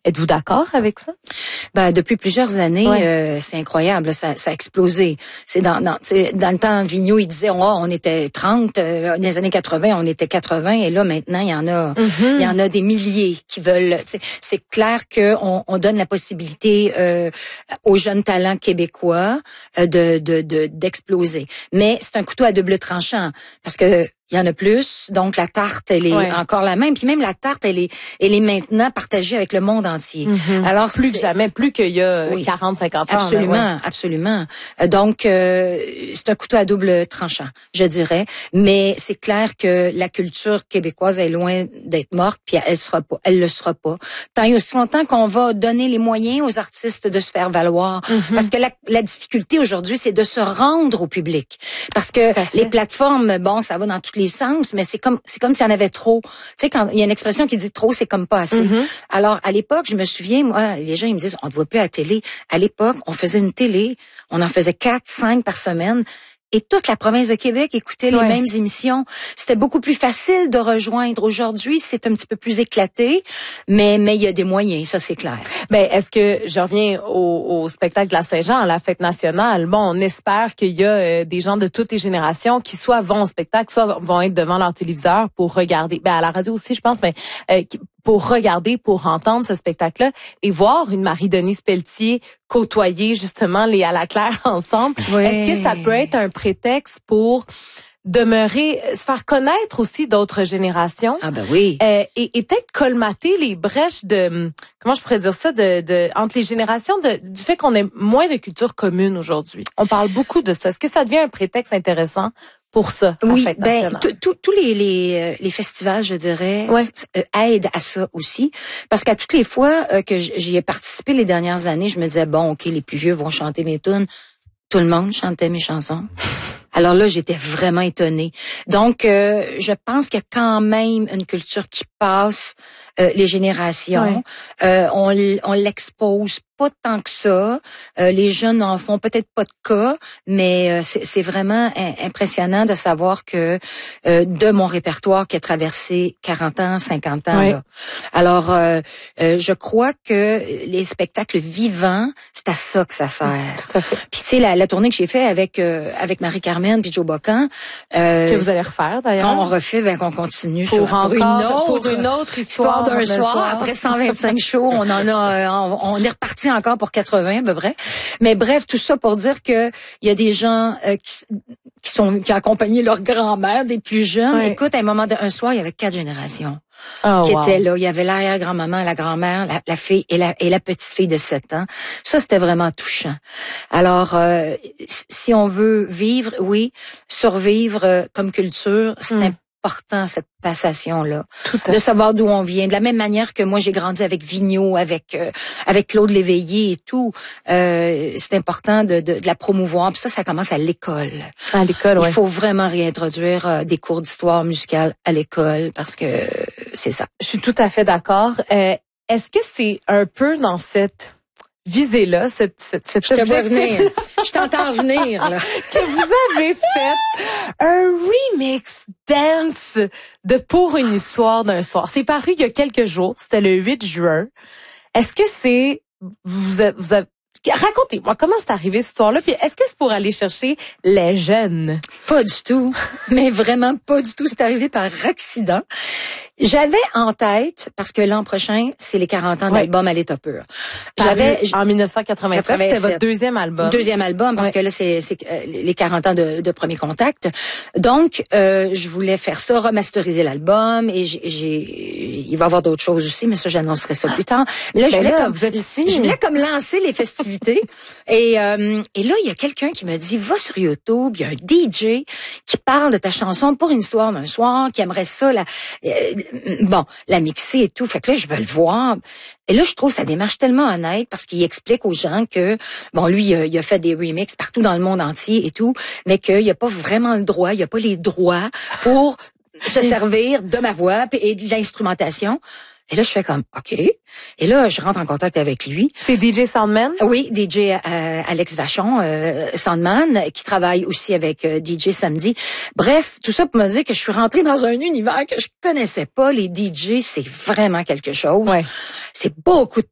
Êtes-vous d'accord avec ça? Ben, depuis plusieurs années, c'est incroyable, ça a explosé. C'est dans le temps, Vigneault, il disait, on était 30, dans les années 80, on était 80, et là, maintenant, il y en a des milliers qui veulent, c'est clair qu'on donne la possibilité, aux jeunes talents québécois, d'exploser. Mais c'est un couteau à double tranchant, parce que il y en a plus, donc la tarte, elle est encore la même. Puis même la tarte, elle est maintenant partagée avec le monde entier. Alors plus que jamais, plus qu'il y a 40, 50 ans. Absolument, absolument. Donc c'est un couteau à double tranchant, je dirais. Mais c'est clair que la culture québécoise est loin d'être morte, puis elle le sera pas. Tant et aussi longtemps qu'on va donner les moyens aux artistes de se faire valoir. Parce que la difficulté aujourd'hui, c'est de se rendre au public. Parce que les plateformes, bon, ça va dans tous les sens, mais c'est comme s'il y en avait trop. Tu sais, quand il y a une expression qui dit trop, c'est comme pas assez. Alors, à l'époque, je me souviens, moi, les gens, ils me disent, on ne voit plus à la télé. À l'époque, on faisait une télé, on en faisait 4, 5 par semaine. Et toute la province de Québec écoutait les mêmes émissions. C'était beaucoup plus facile de rejoindre. Aujourd'hui, c'est un petit peu plus éclaté, mais il y a des moyens, ça c'est clair. Ben, est-ce que je reviens au spectacle de la Saint-Jean, à la fête nationale? Bon, on espère qu'il y a des gens de toutes les générations qui soit vont au spectacle, soit vont être devant leur téléviseur pour regarder. Ben, à la radio aussi, je pense, mais pour regarder, pour entendre ce spectacle-là et voir une Marie-Denise Pelletier côtoyer justement les À la Claire ensemble. Est-ce que ça peut être un prétexte pour demeurer, se faire connaître aussi d'autres générations? Ah ben oui. Et peut-être colmater les brèches de, comment je pourrais dire ça, entre les générations, du fait qu'on ait moins de culture commune aujourd'hui. On parle beaucoup de ça. Est-ce que ça devient un prétexte intéressant pour ça? Oui, ben tous les festivals, je dirais, aident à ça aussi, parce qu'à toutes les fois que j'y ai participé les dernières années, je me disais bon, ok, les plus vieux vont chanter mes tunes. Tout le monde chantait mes chansons. Alors là, j'étais vraiment étonnée. Donc, je pense qu'il y a quand même une culture qui passe les générations. On l'expose pas tant que ça. Les jeunes en font peut-être pas de cas, mais c'est vraiment impressionnant de savoir que de mon répertoire qui a traversé 40 ans, 50 ans. Là. Alors, je crois que les spectacles vivants, c'est à ça que ça sert. Puis tu sais, la tournée que j'ai fait avec Marie-Carmen puis Joe Bocan, que vous allez refaire d'ailleurs. Quand on refait, qu'on continue pour une autre histoire d'un soir. Après 125 shows, on est reparti encore pour 80 à peu près. Mais bref, tout ça pour dire que il y a des gens qui ont accompagné leur grand-mère, des plus jeunes. Écoute, à un soir, il y avait 4 générations. Qui étaient là. Il y avait l'arrière-grand-maman, la grand-mère, la fille et la petite-fille de 7 ans. Ça, c'était vraiment touchant. Alors, si on veut vivre, survivre comme culture, c'est important, cette passation-là. De savoir d'où on vient. De la même manière que moi, j'ai grandi avec Vigneault, avec Claude Léveillé et tout. C'est important de la promouvoir. Puis ça commence à l'école. À l'école, Il faut vraiment réintroduire des cours d'histoire musicale à l'école parce que c'est ça. Je suis tout à fait d'accord. Est-ce que c'est un peu dans cette visée-là, cette Je te vois venir. Je t'entends venir, là. Que vous avez fait un remix dance de Pour une histoire d'un soir. C'est paru il y a quelques jours. C'était le 8 juin. Est-ce que c'est, vous avez, racontez-moi, comment c'est arrivé cette histoire-là? Puis est-ce que c'est pour aller chercher les jeunes? Pas du tout. Mais vraiment pas du tout. C'est arrivé par accident. J'avais en tête, parce que l'an prochain, c'est les 40 ans d'album à l'état pur. En 1987, c'était votre deuxième album. Deuxième album, parce que là, c'est les 40 ans de Premier Contact. Donc, je voulais faire ça, remasteriser l'album, et il va y avoir d'autres choses aussi, mais ça, j'annoncerai ça plus tard. Mais là, je voulais comme lancer les festivités. Et là, il y a quelqu'un qui me dit, va sur YouTube, il y a un DJ qui parle de ta chanson Pour une histoire d'un soir, qui aimerait ça, la mixer et tout. Fait que là, je veux le voir. Et là, je trouve sa démarche tellement honnête parce qu'il explique aux gens que, lui, il a fait des remixes partout dans le monde entier et tout, mais qu'il n'y a pas vraiment le droit, il n'y a pas les droits pour se servir de ma voix et de l'instrumentation. Et là, je fais comme, OK. Et là, je rentre en contact avec lui. C'est DJ Soundman? Oui, DJ Alex Vachon, Soundman, qui travaille aussi avec DJ Samedi. Bref, tout ça pour me dire que je suis rentrée dans un univers que je connaissais pas. Les DJ, c'est vraiment quelque chose. C'est beaucoup de